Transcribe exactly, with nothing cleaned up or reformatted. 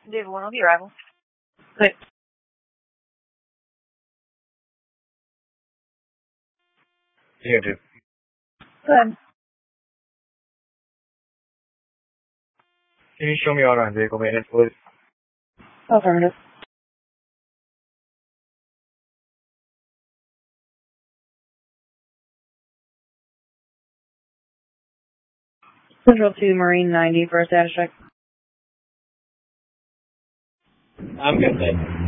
David one, will be arrival. Good. Here, dude. Good. Can you show me out on vehicle maintenance, please? Affirmative. Central to Marine ninety for a status check. I'm good, thanks.